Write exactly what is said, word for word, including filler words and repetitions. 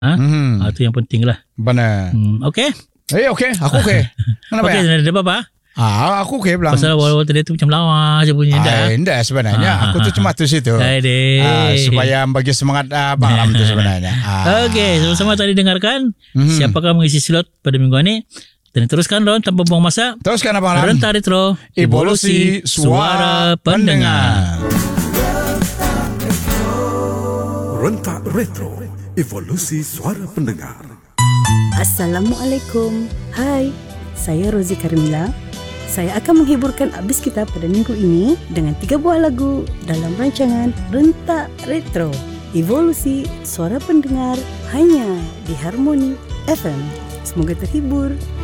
Ha? Hmm. Ha, itu yang penting lah. Benar. Hmm, okay. Eh, okey. Aku okey. Kenapa Okay, ya? ada apa-apa? Ah, aku okey bilang. Pasal awal-awal tadi tu macam lawa je bunyi. Ah, enggak sebenarnya. Ah, aku tu cuma tu situ. Adik. Ah, supaya bagi semangat ah, malam tu sebenarnya. Ah. Okey, sama-sama tadi dengarkan. Mhm. Siapakah mengisi slot pada minggu ini? Dan teruskan Ron tanpa buang masa. Teruskan Abang Ram. Renta Retro. Evolusi Suara Pendengar. Rentak Retro, evolusi suara pendengar. Assalamualaikum. Hai, saya Rozi Karimila. Saya akan menghiburkan abis kita pada minggu ini dengan tiga buah lagu dalam rancangan Rentak Retro, evolusi suara pendengar hanya di Harmoni F M. Semoga terhibur.